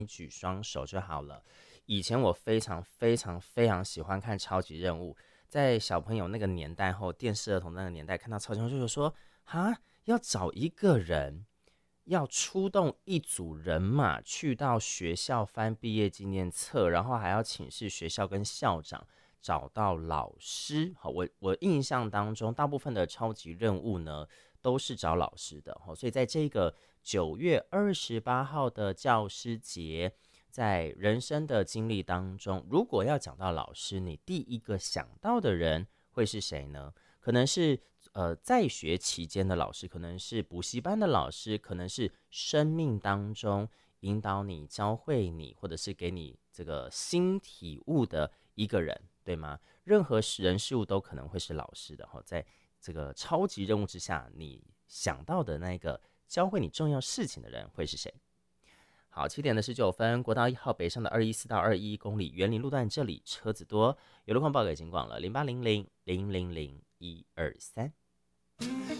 举双手就好了。以前我非常非常非常喜欢看超级任务，在小朋友那个年代后，电视儿童那个年代，看到超级任务就有说，哈，要找一个人，要出动一组人马去到学校翻毕业纪念册，然后还要请示学校跟校长。找到老师，好，我印象当中，大部分的超级任务呢都是找老师的，所以在这个9月28号的教师节，在人生的经历当中，如果要讲到老师，你第一个想到的人会是谁呢？可能是在学期间的老师，可能是补习班的老师，可能是生命当中引导你、教会你，或者是给你这个新体悟的一个人，对吗？任何人事物都可能会是老师的。在这个超级任务之下，你想到的那个教会你重要事情的人会是谁？好，7点19分，国道1号北上的214到21公里，园林路段这里车子多，有路况报给警广了，0800000123。